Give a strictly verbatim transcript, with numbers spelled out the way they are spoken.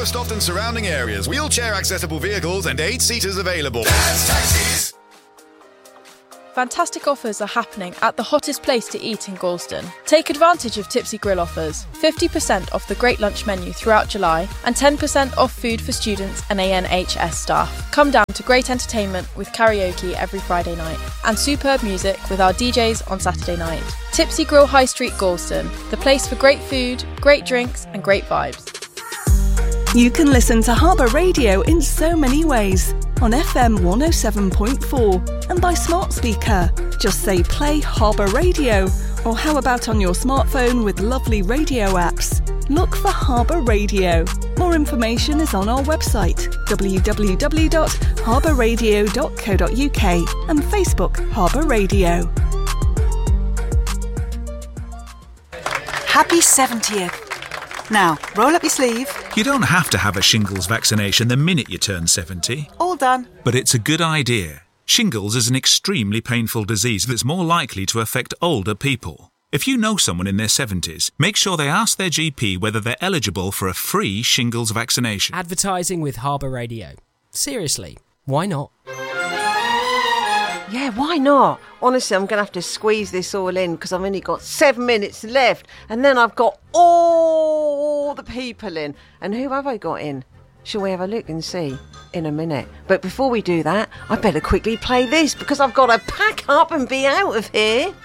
Lowestoft and surrounding areas. Wheelchair accessible vehicles and eight seaters available. Dad's Taxis. Fantastic offers are happening at the hottest place to eat in Gorleston. Take advantage of Tipsy Grill offers. fifty percent off the Great Lunch menu throughout July and ten percent off food for students and A N H S staff. Come down to great entertainment with karaoke every Friday night and superb music with our D Js on Saturday night. Tipsy Grill High Street Gorleston, the place for great food, great drinks and great vibes. You can listen to Harbour Radio in so many ways. On F M one oh seven point four and by smart speaker. Just say play Harbour Radio, or how about on your smartphone with lovely radio apps? Look for Harbour Radio. More information is on our website w w w dot harbour radio dot co dot u k and Facebook Harbour Radio. Happy seventieth. Now, roll up your sleeve. You don't have to have a shingles vaccination the minute you turn seventy. All done. But it's a good idea. Shingles is an extremely painful disease that's more likely to affect older people. If you know someone in their seventies, make sure they ask their G P whether they're eligible for a free shingles vaccination. Advertising with Harbour Radio. Seriously, why not? Yeah, why not? Honestly, I'm going to have to squeeze this all in because I've only got seven minutes left. And then I've got all the people in. And who have I got in? Shall we have a look and see in a minute? But before we do that, I better quickly play this because I've got to pack up and be out of here.